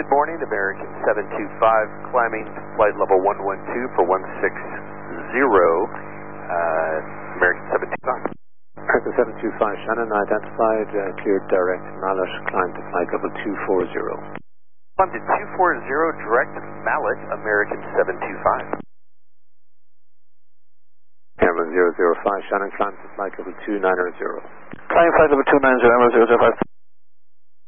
Good morning, American 725, climbing flight level 112 for 160, American 725. American 725, Shannon, identified, cleared direct Mallet, climb to flight level 240. Climb to 240, direct Mallet, American 725. Airman 005, Shannon, climb to flight level 290. Climb flight level 290, Airman 005.